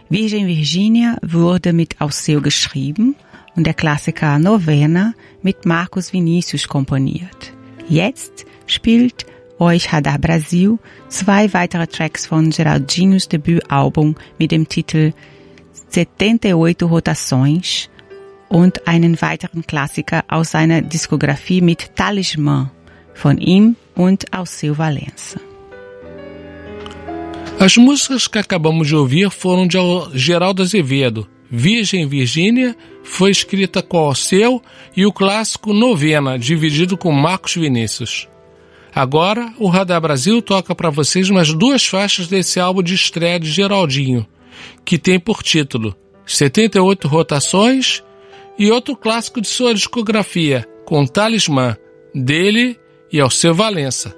Virgem Virginia wurde mit Alceu geschrieben und der Klassiker Novena mit Marcos Vinícius komponiert. Jetzt spielt euch Radar Brasil 2 weitere Tracks von Geraldinhos Debütalbum mit dem Titel 78 Rotações und einen weiteren Klassiker aus seiner Diskografie mit Talismã von ihm und Alceu Valença. As músicas que acabamos de ouvir foram de Geraldo Azevedo. Virgem Virgínia foi escrita com Alceu e o clássico Novena, dividido com Marcos Vinícius. Agora, o Radar Brasil toca para vocês mais 2 faixas desse álbum de estreia de Geraldinho, que tem por título 78 Rotações e outro clássico de sua discografia, com Talismã, dele e Alceu Valença.